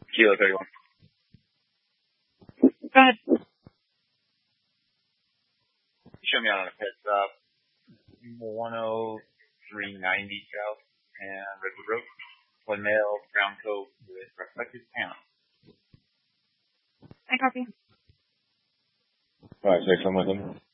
Kilo 31. Go ahead. Show me on a pit stop. 10390 south and Redwood Road. One male, brown coat with reflective panel. I copy. Alright, check some with him.